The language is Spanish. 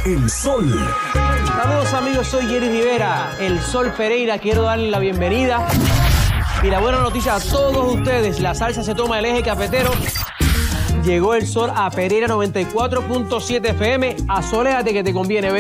El Sol. Saludos amigos, soy Jerry Rivera, El Sol Pereira. Quiero darle la bienvenida y la buena noticia a todos ustedes. La salsa se toma el eje cafetero. Llegó el sol a Pereira 94.7 FM. Asoléate que te conviene.